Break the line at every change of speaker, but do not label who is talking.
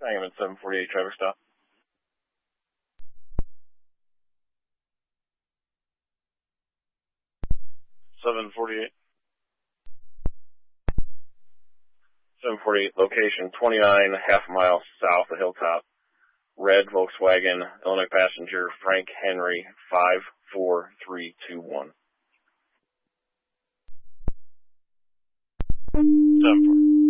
Sangamon 748 traffic stop. 748. 748, location 29, half mile south of Hilltop. Red Volkswagen, Illinois passenger, Frank Henry, 54321. 7-4.